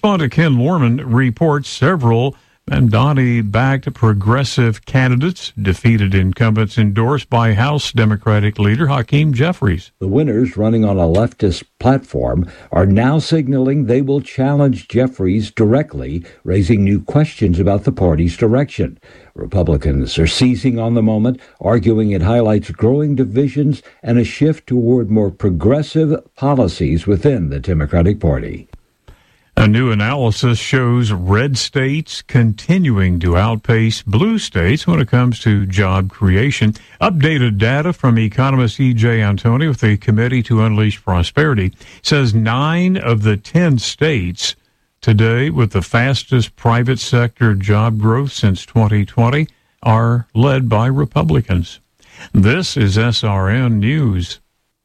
Correspondent Ken Lorman reports several Mamdani-backed progressive candidates defeated incumbents endorsed by House Democratic leader Hakeem Jeffries. The winners, running on a leftist platform, are now signaling they will challenge Jeffries directly, raising new questions about the party's direction. Republicans are seizing on the moment, arguing it highlights growing divisions and a shift toward more progressive policies within the Democratic Party. A new analysis shows red states continuing to outpace blue states when it comes to job creation. Updated data from economist E.J. Antoni with the Committee to Unleash Prosperity says 9 of the 10 states today with the fastest private sector job growth since 2020 are led by Republicans. This is SRN News.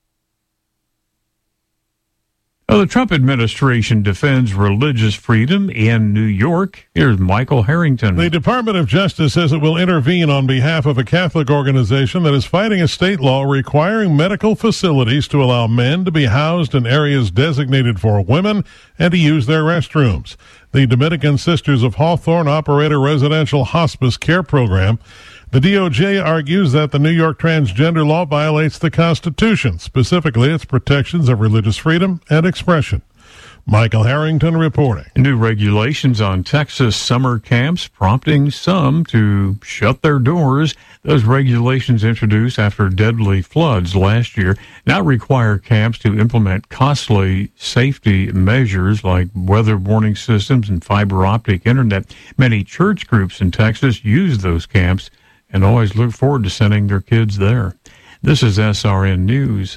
The Trump administration defends religious freedom in New York. Here's Michael Harrington. The Department of Justice says it will intervene on behalf of a Catholic organization that is fighting a state law requiring medical facilities to allow men to be housed in areas designated for women and to use their restrooms. The Dominican Sisters of Hawthorne operate a residential hospice care program. The DOJ argues that the New York transgender law violates the Constitution, specifically its protections of religious freedom and expression. Michael Harrington reporting. New regulations on Texas summer camps prompting some to shut their doors. Those regulations introduced after deadly floods last year now require camps to implement costly safety measures like weather warning systems and fiber optic internet. Many church groups in Texas use those camps and always look forward to sending their kids there. This is SRN News.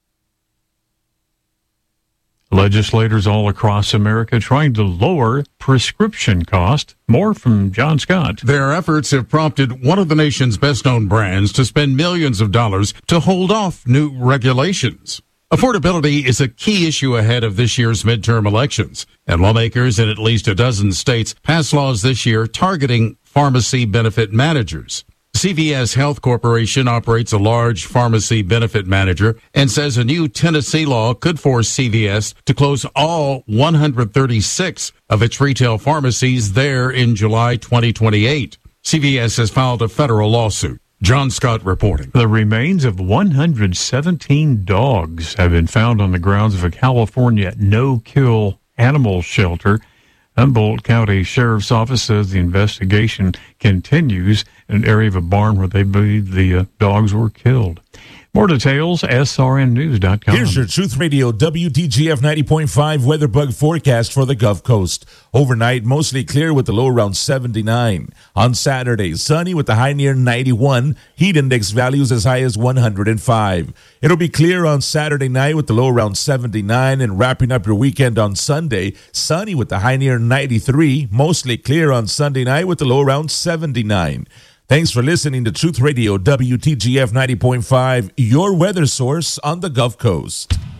Legislators all across America trying to lower prescription costs. More from John Scott. Their efforts have prompted one of the nation's best-known brands to spend millions of dollars to hold off new regulations. Affordability is a key issue ahead of this year's midterm elections, and lawmakers in at least a dozen states passed laws this year targeting pharmacy benefit managers. CVS Health Corporation operates a large pharmacy benefit manager and says a new Tennessee law could force CVS to close all 136 of its retail pharmacies there in July 2028. CVS has filed a federal lawsuit. John Scott reporting. The remains of 117 dogs have been found on the grounds of a California no-kill animal shelter. Humboldt County Sheriff's Office says the investigation continues in an area of a barn where they believe the dogs were killed. More details, srnnews.com. Here's your Truth Radio WTGF 90.5 weather bug forecast for the Gulf Coast. Overnight, mostly clear with the low around 79. On Saturday, sunny with the high near 91. Heat index values as high as 105. It'll be clear on Saturday night with the low around 79. And wrapping up your weekend on Sunday, sunny with the high near 93. Mostly clear on Sunday night with the low around 79. Thanks for listening to Truth Radio WTGF 90.5, your weather source on the Gulf Coast.